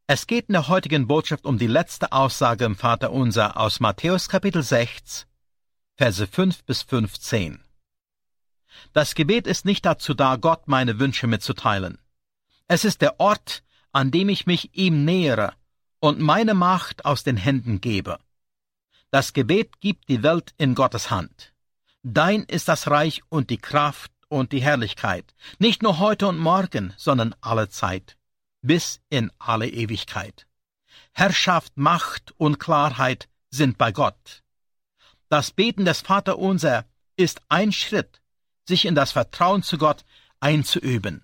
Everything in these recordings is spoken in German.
Es geht in der heutigen Botschaft um die letzte Aussage im Vaterunser aus Matthäus Kapitel 6, Verse 5 bis 15. Das Gebet ist nicht dazu da, Gott meine Wünsche mitzuteilen. Es ist der Ort, an dem ich mich ihm nähere und meine Macht aus den Händen gebe. Das Gebet gibt die Welt in Gottes Hand. Dein ist das Reich und die Kraft und die Herrlichkeit, nicht nur heute und morgen, sondern alle Zeit, bis in alle Ewigkeit. Herrschaft, Macht und Klarheit sind bei Gott. Das Beten des Vaterunser ist ein Schritt, sich in das Vertrauen zu Gott einzuüben.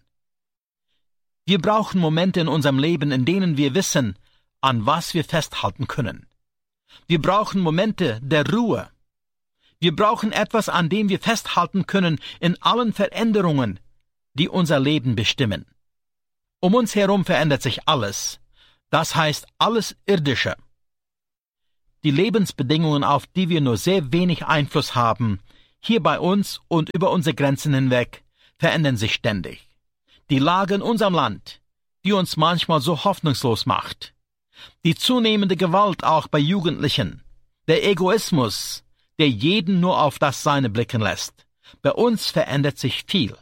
Wir brauchen Momente in unserem Leben, in denen wir wissen, an was wir festhalten können. Wir brauchen Momente der Ruhe. Wir brauchen etwas, an dem wir festhalten können in allen Veränderungen, die unser Leben bestimmen. Um uns herum verändert sich alles. Das heißt, alles Irdische. Die Lebensbedingungen, auf die wir nur sehr wenig Einfluss haben, hier bei uns und über unsere Grenzen hinweg, verändern sich ständig. Die Lage in unserem Land, die uns manchmal so hoffnungslos macht. Die zunehmende Gewalt auch bei Jugendlichen. Der Egoismus, der jeden nur auf das Seine blicken lässt. Bei uns verändert sich viel.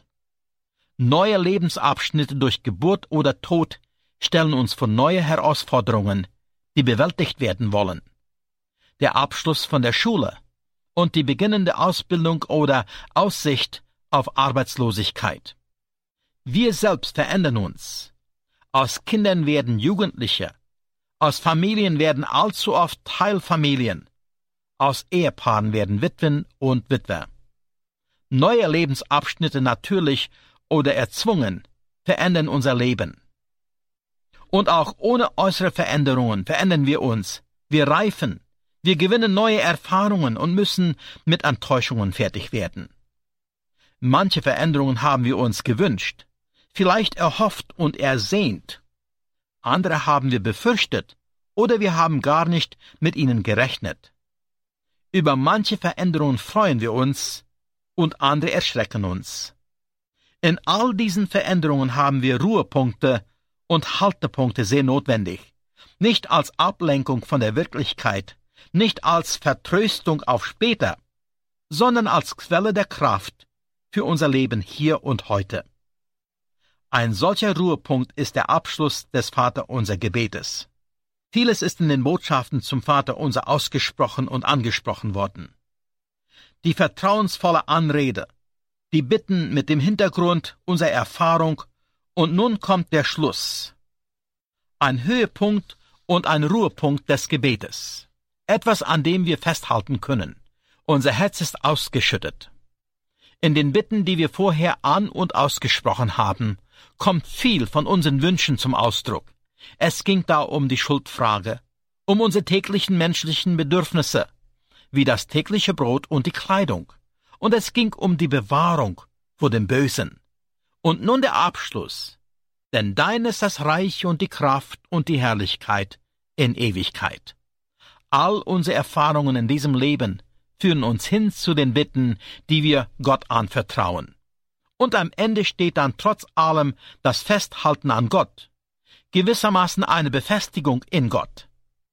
Neue Lebensabschnitte durch Geburt oder Tod stellen uns vor neue Herausforderungen, die bewältigt werden wollen. Der Abschluss von der Schule und die beginnende Ausbildung oder Aussicht auf Arbeitslosigkeit. Wir selbst verändern uns. Aus Kindern werden Jugendliche. Aus Familien werden allzu oft Teilfamilien. Aus Ehepaaren werden Witwen und Witwer. Neue Lebensabschnitte natürlich oder erzwungen verändern unser Leben. Und auch ohne äußere Veränderungen verändern wir uns. Wir reifen. Wir gewinnen neue Erfahrungen und müssen mit Enttäuschungen fertig werden. Manche Veränderungen haben wir uns gewünscht, vielleicht erhofft und ersehnt. Andere haben wir befürchtet oder wir haben gar nicht mit ihnen gerechnet. Über manche Veränderungen freuen wir uns und andere erschrecken uns. In all diesen Veränderungen haben wir Ruhepunkte und Haltepunkte sehr notwendig, nicht als Ablenkung von der Wirklichkeit, nicht als Vertröstung auf später, sondern als Quelle der Kraft für unser Leben hier und heute. Ein solcher Ruhepunkt ist der Abschluss des Vaterunser Gebetes. Vieles ist in den Botschaften zum Vaterunser ausgesprochen und angesprochen worden. Die vertrauensvolle Anrede, die Bitten mit dem Hintergrund unserer Erfahrung und nun kommt der Schluss. Ein Höhepunkt und ein Ruhepunkt des Gebetes. Etwas, an dem wir festhalten können. Unser Herz ist ausgeschüttet. In den Bitten, die wir vorher an- und ausgesprochen haben, kommt viel von unseren Wünschen zum Ausdruck. Es ging da um die Schuldfrage, um unsere täglichen menschlichen Bedürfnisse, wie das tägliche Brot und die Kleidung. Und es ging um die Bewahrung vor dem Bösen. Und nun der Abschluss. Denn dein ist das Reich und die Kraft und die Herrlichkeit in Ewigkeit. All unsere Erfahrungen in diesem Leben führen uns hin zu den Bitten, die wir Gott anvertrauen. Und am Ende steht dann trotz allem das Festhalten an Gott, gewissermaßen eine Befestigung in Gott.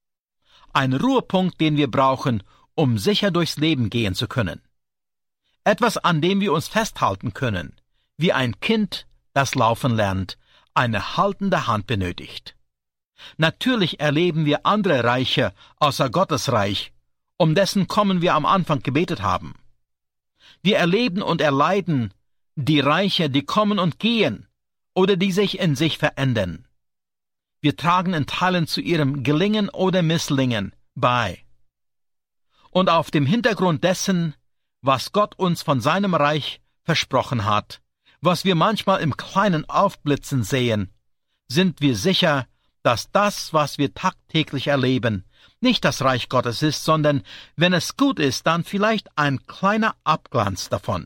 Ein Ruhepunkt, den wir brauchen, um sicher durchs Leben gehen zu können. Etwas, an dem wir uns festhalten können, wie ein Kind, das laufen lernt, eine haltende Hand benötigt. Natürlich erleben wir andere Reiche außer Gottes Reich, um dessen Kommen wir am Anfang gebetet haben. Wir erleben und erleiden die Reiche, die kommen und gehen oder die sich in sich verändern. Wir tragen in Teilen zu ihrem Gelingen oder Misslingen bei. Und auf dem Hintergrund dessen, was Gott uns von seinem Reich versprochen hat, was wir manchmal im Kleinen aufblitzen sehen, sind wir sicher, dass das, was wir tagtäglich erleben, nicht das Reich Gottes ist, sondern, wenn es gut ist, dann vielleicht ein kleiner Abglanz davon.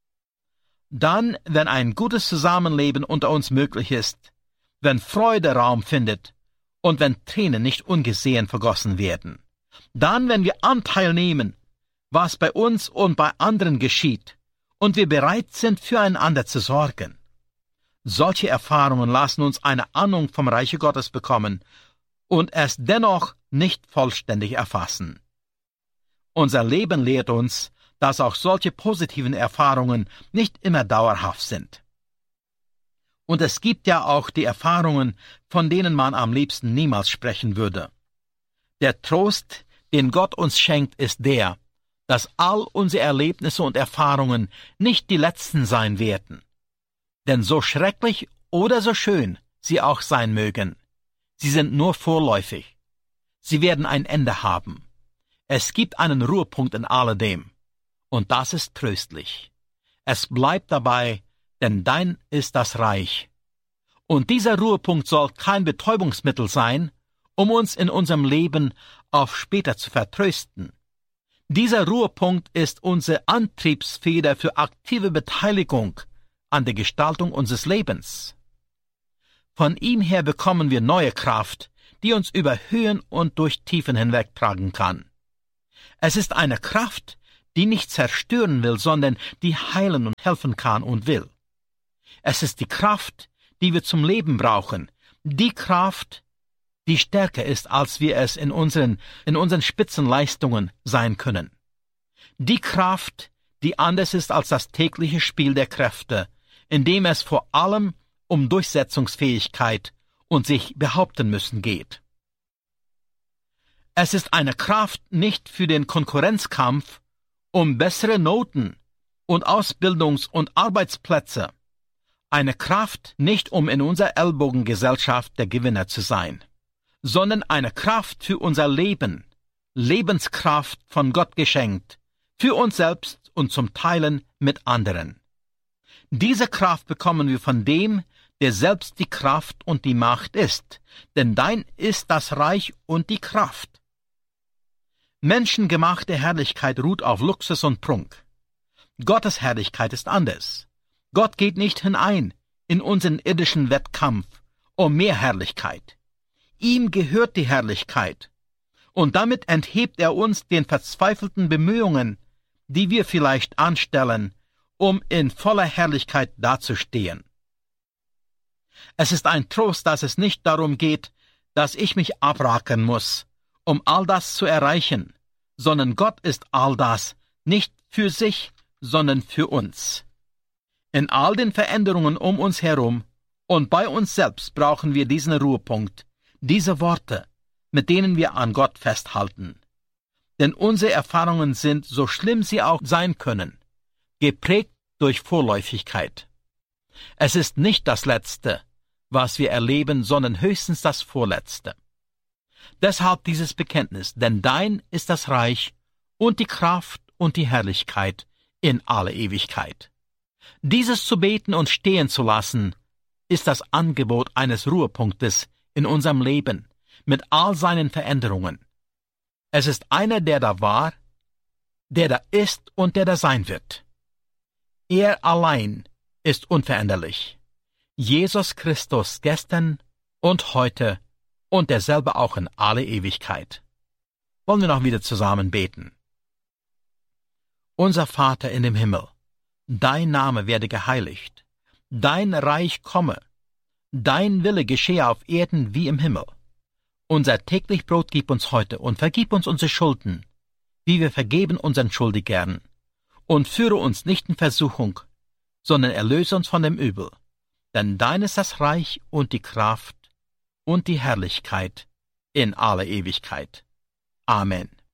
Dann, wenn ein gutes Zusammenleben unter uns möglich ist, wenn Freude Raum findet und wenn Tränen nicht ungesehen vergossen werden, dann, wenn wir Anteil nehmen, was bei uns und bei anderen geschieht, und wir bereit sind, füreinander zu sorgen. Solche Erfahrungen lassen uns eine Ahnung vom Reiche Gottes bekommen und es dennoch nicht vollständig erfassen. Unser Leben lehrt uns, dass auch solche positiven Erfahrungen nicht immer dauerhaft sind. Und es gibt ja auch die Erfahrungen, von denen man am liebsten niemals sprechen würde. Der Trost, den Gott uns schenkt, ist der, dass all unsere Erlebnisse und Erfahrungen nicht die letzten sein werden. Denn so schrecklich oder so schön sie auch sein mögen, sie sind nur vorläufig. Sie werden ein Ende haben. Es gibt einen Ruhepunkt in alledem. Und das ist tröstlich. Es bleibt dabei, denn dein ist das Reich. Und dieser Ruhepunkt soll kein Betäubungsmittel sein, um uns in unserem Leben auf später zu vertrösten. Dieser Ruhepunkt ist unsere Antriebsfeder für aktive Beteiligung an der Gestaltung unseres Lebens. Von ihm her bekommen wir neue Kraft, die uns über Höhen und durch Tiefen hinwegtragen kann. Es ist eine Kraft, die nicht zerstören will, sondern die heilen und helfen kann und will. Es ist die Kraft, die wir zum Leben brauchen, die Kraft, die stärker ist, als wir es in unseren Spitzenleistungen sein können. Die Kraft, die anders ist als das tägliche Spiel der Kräfte, in dem es vor allem um Durchsetzungsfähigkeit und sich behaupten müssen geht. Es ist eine Kraft nicht für den Konkurrenzkampf um bessere Noten und Ausbildungs- und Arbeitsplätze. Eine Kraft nicht, um in unserer Ellbogengesellschaft der Gewinner zu sein, sondern eine Kraft für unser Leben, Lebenskraft von Gott geschenkt, für uns selbst und zum Teilen mit anderen. Diese Kraft bekommen wir von dem, der selbst die Kraft und die Macht ist, denn dein ist das Reich und die Kraft. Menschengemachte Herrlichkeit ruht auf Luxus und Prunk. Gottes Herrlichkeit ist anders. Gott geht nicht hinein in unseren irdischen Wettkampf um mehr Herrlichkeit. Ihm gehört die Herrlichkeit, und damit enthebt er uns den verzweifelten Bemühungen, die wir vielleicht anstellen, um in voller Herrlichkeit dazustehen. Es ist ein Trost, dass es nicht darum geht, dass ich mich abrackern muss, um all das zu erreichen, sondern Gott ist all das, nicht für sich, sondern für uns. In all den Veränderungen um uns herum und bei uns selbst brauchen wir diesen Ruhepunkt, diese Worte, mit denen wir an Gott festhalten. Denn unsere Erfahrungen sind, so schlimm sie auch sein können, geprägt durch Vorläufigkeit. Es ist nicht das Letzte, was wir erleben, sondern höchstens das Vorletzte. Deshalb dieses Bekenntnis, denn dein ist das Reich und die Kraft und die Herrlichkeit in alle Ewigkeit. Dieses zu beten und stehen zu lassen, ist das Angebot eines Ruhepunktes in unserem Leben, mit all seinen Veränderungen. Es ist einer, der da war, der da ist und der da sein wird. Er allein ist unveränderlich. Jesus Christus gestern und heute und derselbe auch in alle Ewigkeit. Wollen wir noch wieder zusammen beten. Unser Vater in dem Himmel, dein Name werde geheiligt, dein Reich komme, dein Wille geschehe auf Erden wie im Himmel. Unser täglich Brot gib uns heute und vergib uns unsere Schulden, wie wir vergeben unseren Schuldigern. Und führe uns nicht in Versuchung, sondern erlöse uns von dem Übel. Denn dein ist das Reich und die Kraft und die Herrlichkeit in alle Ewigkeit. Amen.